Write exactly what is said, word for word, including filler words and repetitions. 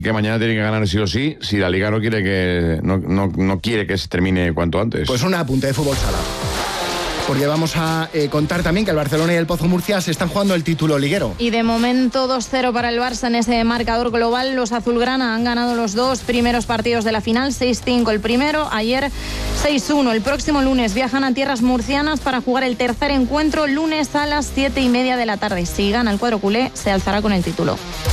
que mañana tiene que ganar sí o sí, si la Liga no quiere que no, no, no quiere que se termine cuanto antes. Pues un apunte de fútbol sala. Porque vamos a eh, contar también que el Barcelona y el Pozo Murcia se están jugando el título liguero. Y de momento dos cero para el Barça en ese marcador global. Los azulgrana han ganado los dos primeros partidos de la final, seis cinco el primero, ayer seis uno. El próximo lunes viajan a tierras murcianas para jugar el tercer encuentro, lunes a las siete y media de la tarde. Si gana el cuadro culé, se alzará con el título.